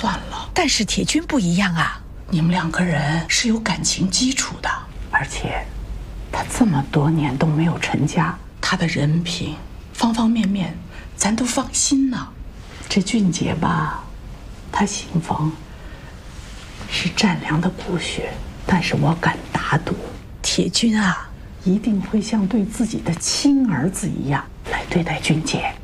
算了。 但是铁军不一样啊， 你们2个人是有感情基础的，而且他这么多年都没有成家，他的人品方方面面咱都放心呢。这俊杰吧，他姓冯，是善良的骨血，但是我敢打赌， 铁军啊， 一定会像对自己的亲儿子一样来对待俊杰。